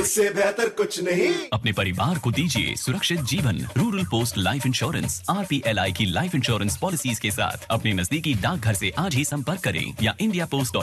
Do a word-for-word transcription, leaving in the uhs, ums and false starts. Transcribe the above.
इससे बेहतर कुछ नहीं। अपने परिवार को दीजिए सुरक्षित जीवन। Rural post life insurance R P L I की लाइफ इंश्योरेंस पॉलिसीज के साथ अपने नजदीकी डाकघर से आज ही संपर्क करें या इंडिया पोस्ट